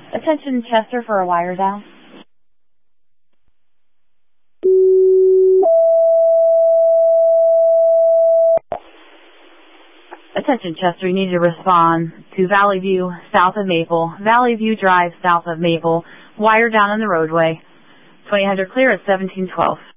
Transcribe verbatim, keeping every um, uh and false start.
Attention Chester for a wire down. Attention Chester, you need to respond to Valley View, south of Maple. Valley View Drive, south of Maple. Wire down on the roadway. twenty hundred clear at seventeen twelve.